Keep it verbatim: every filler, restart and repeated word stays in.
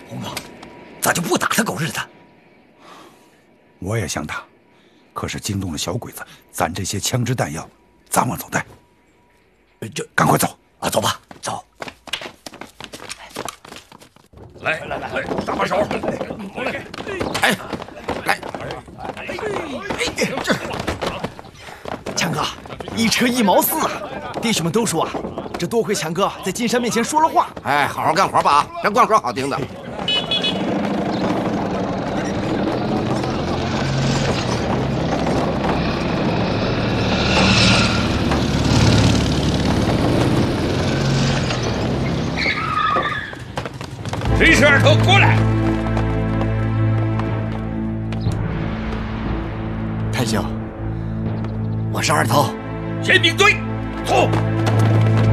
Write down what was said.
红哥，咋就不打他狗日的？ 我也想打，可是惊动了小鬼子，咱这些枪支弹药咋往走带？ 这赶快走啊，走吧，走。 来来来，搭把手，来， 哎，来，这强哥，一车一毛四啊！弟兄们都说啊，这多亏强哥在金山面前说了话。 哎，好好干活吧啊，别光说好听的。 谁是二头？过来！ 太兄，我是二头。 先并队，走。